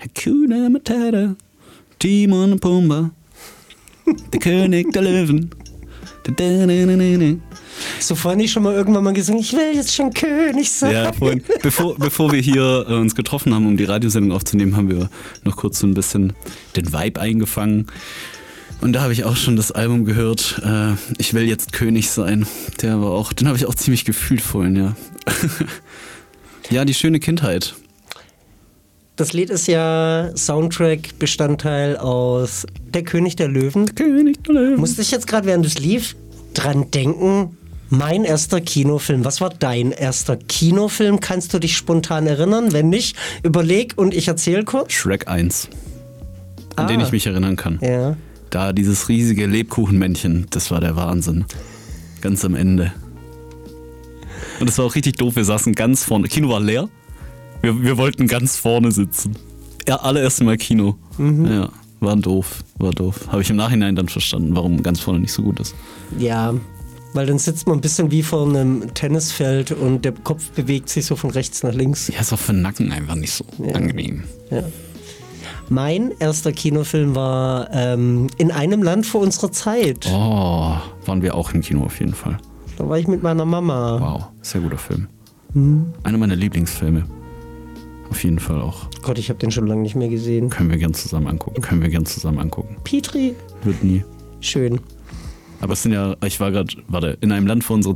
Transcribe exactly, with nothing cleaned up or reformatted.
Hakuna Matata, Timon und Pumba, der König der Löwen. So vorhin ich schon mal irgendwann mal gesungen, ich will jetzt schon König sein. Ja, vorhin, bevor, bevor wir hier äh, uns getroffen haben, um die Radiosendung aufzunehmen, haben wir noch kurz so ein bisschen den Vibe eingefangen. Und da habe ich auch schon das Album gehört, äh, Ich will jetzt König sein. Der war auch, den habe ich auch ziemlich gefühlt vorhin, ja. Ja, die schöne Kindheit. Das Lied ist ja Soundtrack-Bestandteil aus Der König der Löwen. Der König der Löwen. Musste ich jetzt gerade, während es lief, dran denken, mein erster Kinofilm. Was war dein erster Kinofilm? Kannst du dich spontan erinnern? Wenn nicht, überleg und ich erzähle kurz. Shrek eins, an Ah. den ich mich erinnern kann. Ja. Da dieses riesige Lebkuchenmännchen, das war der Wahnsinn. Ganz am Ende. Und das war auch richtig doof, wir saßen ganz vorne. Kino war leer. Wir, wir wollten ganz vorne sitzen. Ja, allererste Mal Kino. Mhm. Ja, war doof, war doof. Habe ich im Nachhinein dann verstanden, warum ganz vorne nicht so gut ist. Ja, weil dann sitzt man ein bisschen wie vor einem Tennisfeld und der Kopf bewegt sich so von rechts nach links. Ja, ist auch für den Nacken einfach nicht so Ja. angenehm. Ja. Mein erster Kinofilm war ähm, In einem Land vor unserer Zeit. Oh, waren wir auch im Kino auf jeden Fall. Da war ich mit meiner Mama. Wow, sehr guter Film. Hm. Einer meiner Lieblingsfilme. Auf jeden Fall auch. Gott, ich habe den schon lange nicht mehr gesehen. Können wir gern zusammen angucken. Können wir gern zusammen angucken. Petri. Wird nie. Schön. Aber es sind ja, ich war gerade, warte, in einem Land vor unserer